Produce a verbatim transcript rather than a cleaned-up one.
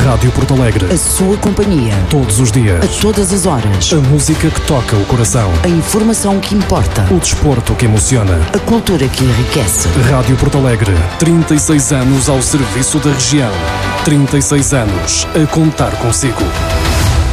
Rádio Porto Alegre. A sua companhia. Todos os dias. A todas as horas. A música que toca o coração. A informação que importa. O desporto que emociona. A cultura que enriquece. Rádio Porto Alegre. trinta e seis anos ao serviço da região. trinta e seis anos a contar consigo.